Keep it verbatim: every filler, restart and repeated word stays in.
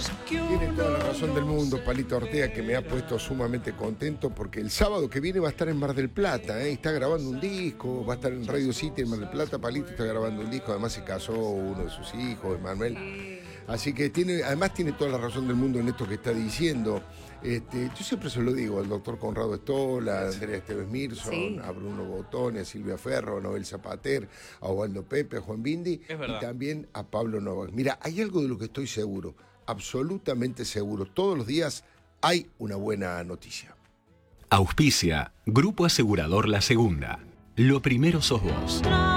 Tiene toda la razón del mundo, Palito Ortega, que me ha puesto sumamente contento porque el sábado que viene va a estar en Mar del Plata, ¿eh? Está grabando un disco, va a estar en Radio City en Mar del Plata. Palito está grabando un disco, además se casó uno de sus hijos, Emanuel. Así que tiene, además tiene toda la razón del mundo en esto que está diciendo. Este, yo siempre se lo digo al doctor Conrado Estola, a Andrea Esteves Mirson, sí. a Bruno Botone, a Silvia Ferro, a Noel Zapater, a Osvaldo Pepe, a Juan Bindi y también a Pablo Novak. Mira, hay algo de lo que estoy seguro, absolutamente seguro. Todos los días hay una buena noticia. Auspicia Grupo Asegurador La Segunda. Lo primero sos vos.